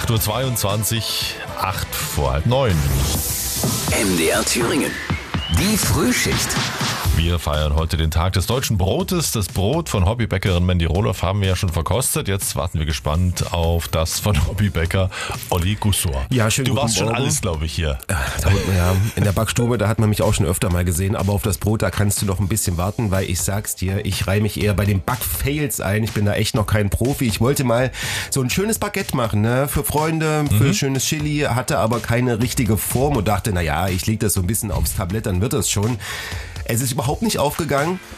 8.22 Uhr, 8 vor halb 9. MDR Thüringen. Die Frühschicht. Wir feiern heute den Tag des deutschen Brotes. Das Brot von Hobbybäckerin Mandy Rohloff haben wir ja schon verkostet. Jetzt warten wir gespannt auf das von Hobbybäcker Olli Gussor. Ja, schön. Du warst schon Morgen. alles, glaube ich, hier. Ja, in der Backstube, da hat man mich auch schon öfter mal gesehen. Aber auf das Brot, da kannst du noch ein bisschen warten, weil ich sag's dir, ich reihe mich eher bei den Backfails ein. Ich bin da echt noch kein Profi. Ich wollte mal so ein schönes Baguette machen, ne? Für Freunde, für schönes Chili, hatte aber keine richtige Form und dachte, naja, ich lege das so ein bisschen aufs Tablett, dann wird das schon. Es ist überhaupt nicht aufgegangen